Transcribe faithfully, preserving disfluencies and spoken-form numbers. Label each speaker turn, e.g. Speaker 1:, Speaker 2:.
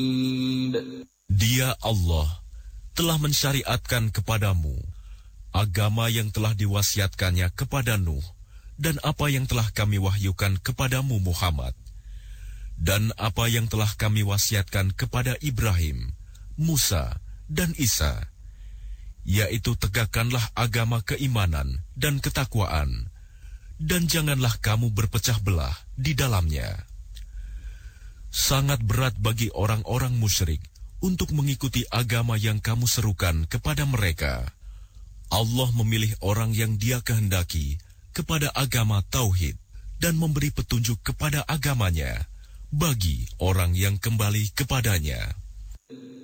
Speaker 1: Dia Allah telah mensyariatkan kepadamu agama yang telah diwasiatkannya kepada Nuh dan apa yang telah kami wahyukan kepadamu Muhammad dan apa yang telah kami wasiatkan kepada Ibrahim, Musa, dan Isa, yaitu tegakkanlah agama keimanan dan ketakwaan, dan janganlah kamu berpecah belah di dalamnya. Sangat berat bagi orang-orang musyrik untuk mengikuti agama yang kamu serukan kepada mereka. Allah memilih orang yang Dia kehendaki kepada agama tauhid dan memberi petunjuk kepada agamanya bagi orang yang kembali kepadanya.